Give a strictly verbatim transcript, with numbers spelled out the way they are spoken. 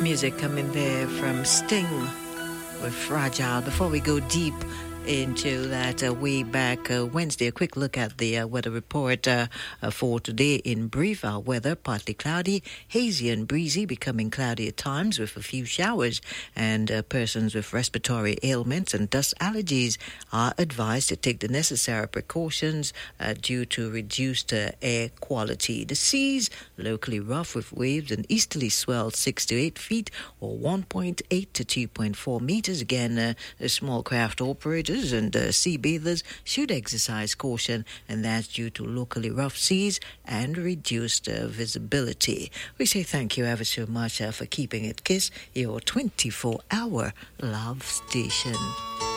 music coming there from Sting with Fragile. Before we go deep into that uh, way back uh, Wednesday, a quick look at the uh, weather report uh, uh, for today. In brief, our weather partly cloudy, hazy and breezy, becoming cloudy at times with a few showers, and uh, persons with respiratory ailments and dust allergies are advised to take the necessary precautions uh, due to reduced uh, air quality. The seas locally rough with waves and easterly swell six to eight feet or one point eight to two point four meters. Again, uh, the small craft operators and uh, sea bathers should exercise caution, and that's due to locally rough seas and reduced uh, visibility. We say thank you ever so much uh, for keeping it KISS, your twenty-four hour love station.